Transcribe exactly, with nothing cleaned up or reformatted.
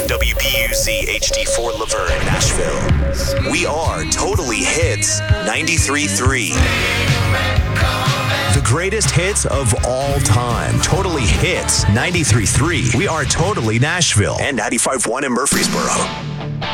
W B U Z H D four Laverne, Nashville. We are Totally Hits ninety-three point three. The greatest hits of all time. Totally Hits ninety-three point three. We are Totally Nashville and ninety-five point one in Murfreesboro.